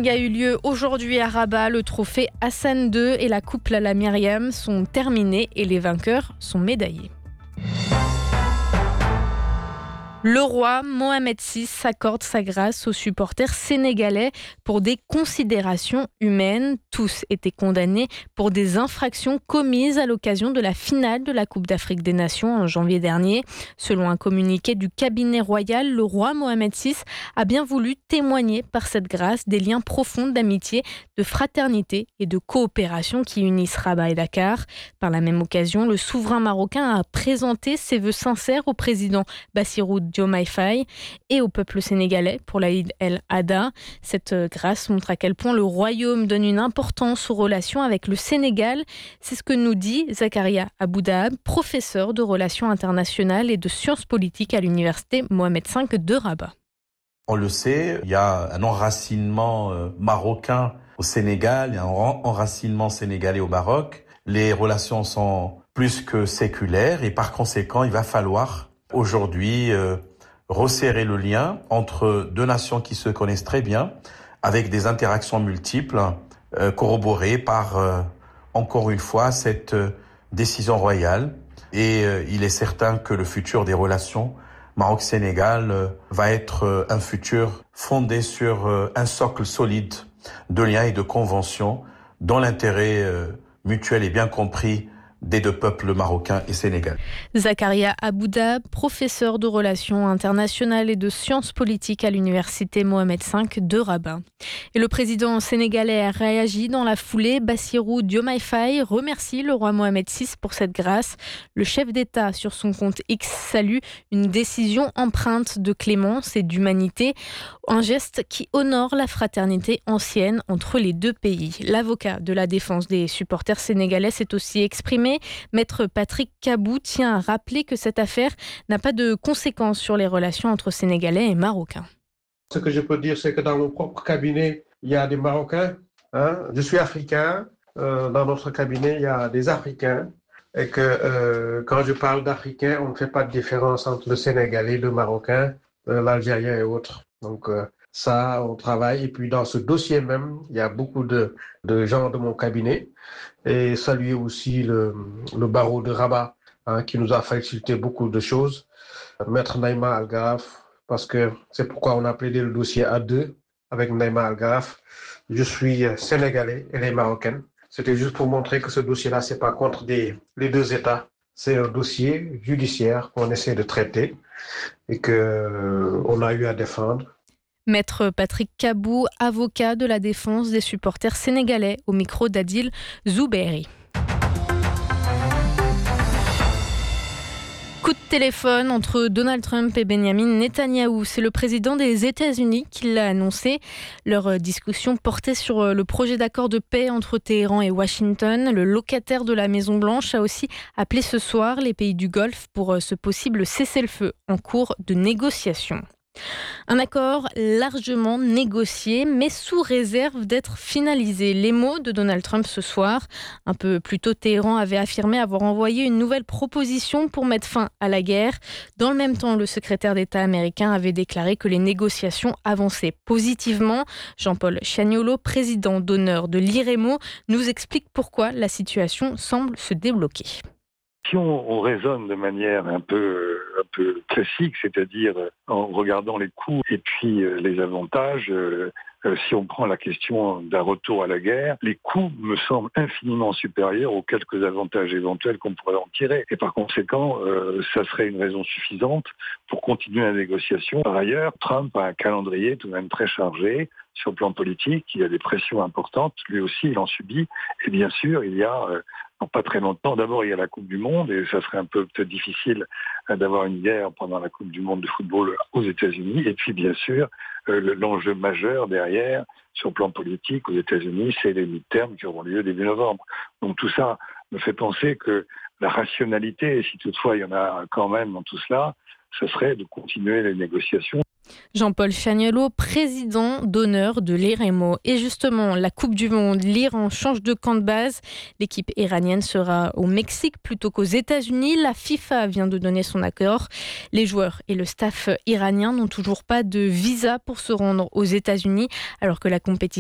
meeting a eu lieu aujourd'hui à Rabat. Le trophée Hassan II et la coupe Lalla Myriam sont terminés et les vainqueurs sont médaillés. Le roi Mohamed VI accorde sa grâce aux supporters sénégalais pour des considérations humaines. Tous étaient condamnés pour des infractions commises à l'occasion de la finale de la Coupe d'Afrique des Nations en janvier dernier. Selon un communiqué du cabinet royal, le roi Mohamed VI a bien voulu témoigner par cette grâce des liens profonds d'amitié, de fraternité et de coopération qui unissent Rabat et Dakar. Par la même occasion, le souverain marocain a présenté ses vœux sincères au président Bassirou Diomaye Faye et au peuple sénégalais pour l'Aïd el-Adha. Cette grâce montre à quel point le royaume donne une importance aux relations avec le Sénégal. C'est ce que nous dit Zakaria Aboudahab, professeur de relations internationales et de sciences politiques à l'université Mohamed V de Rabat. On le sait, il y a un enracinement marocain au Sénégal, il y a un enracinement sénégalais au Maroc. Les relations sont plus que séculaires et par conséquent, il va falloir aujourd'hui resserrer le lien entre deux nations qui se connaissent très bien, avec des interactions multiples, corroborées par, encore une fois, cette décision royale. Et il est certain que le futur des relations Maroc-Sénégal va être un futur fondé sur un socle solide de liens et de conventions dont l'intérêt mutuel est bien compris des deux peuples marocains et sénégalais. Zakaria Aboudahab, professeur de relations internationales et de sciences politiques à l'université Mohamed V de Rabat. Et le président sénégalais a réagi dans la foulée. Bassirou Diomaye Faye remercie le roi Mohamed VI pour cette grâce. Le chef d'État, sur son compte X, salue une décision empreinte de clémence et d'humanité, un geste qui honore la fraternité ancienne entre les deux pays. L'avocat de la défense des supporters sénégalais s'est aussi exprimé. Maître Patrick Kabou tient à rappeler que cette affaire n'a pas de conséquences sur les relations entre Sénégalais et Marocains. Ce que je peux dire, c'est que dans mon propre cabinet, il y a des Marocains. Je suis africain. Dans notre cabinet, il y a des Africains. Et que quand je parle d'Africains, on ne fait pas de différence entre le Sénégalais, le Marocain, l'Algérien et autres. Donc ça, on travaille. Et puis dans ce dossier même, il y a beaucoup de gens de mon cabinet. Et saluer aussi le barreau de Rabat, qui nous a facilité beaucoup de choses. Maître Naïma Al-Garaf, parce que c'est pourquoi on a plaidé le dossier à deux avec Naïma Al-Garaf. Je suis sénégalais, elle est marocaine. C'était juste pour montrer que ce dossier-là, c'est pas contre les deux États. C'est un dossier judiciaire qu'on essaie de traiter et qu'on a eu à défendre. Maître Patrick Kabou, avocat de la défense des supporters sénégalais, au micro d'Adil Zoubeiri. Coup de téléphone entre Donald Trump et Benjamin Netanyahou. C'est le président des États-Unis qui l'a annoncé. Leur discussion portait sur le projet d'accord de paix entre Téhéran et Washington. Le locataire de la Maison-Blanche a aussi appelé ce soir les pays du Golfe pour ce possible cessez-le-feu en cours de négociation. Un accord largement négocié, mais sous réserve d'être finalisé. Les mots de Donald Trump ce soir. Un peu plus tôt, Téhéran avait affirmé avoir envoyé une nouvelle proposition pour mettre fin à la guerre. Dans le même temps, le secrétaire d'État américain avait déclaré que les négociations avançaient positivement. Jean-Paul Chaniolo, président d'honneur de l'IREMO, nous explique pourquoi la situation semble se débloquer. Si on raisonne de manière un peu classique, c'est-à-dire en regardant les coûts et puis les avantages, si on prend la question d'un retour à la guerre, les coûts me semblent infiniment supérieurs aux quelques avantages éventuels qu'on pourrait en tirer. Et par conséquent, ça serait une raison suffisante pour continuer la négociation. Par ailleurs, Trump a un calendrier tout de même très chargé sur le plan politique. Il y a des pressions importantes. Lui aussi, il en subit. Et bien sûr, il y a... pas très longtemps. D'abord, il y a la Coupe du Monde et ça serait un peu peut-être difficile d'avoir une guerre pendant la Coupe du Monde de football aux États-Unis. Et puis, bien sûr, l'enjeu majeur derrière, sur le plan politique aux États-Unis, c'est les midterms qui auront lieu début novembre. Donc tout ça me fait penser que la rationalité, si toutefois il y en a quand même dans tout cela, ce serait de continuer les négociations. Jean-Paul Chaniolo, président d'honneur de l'IREMO. Et justement, la Coupe du Monde, l'Iran change de camp de base. L'équipe iranienne sera au Mexique plutôt qu'aux États-Unis. La FIFA vient de donner son accord. Les joueurs et le staff iranien n'ont toujours pas de visa pour se rendre aux États-Unis, alors que la compétition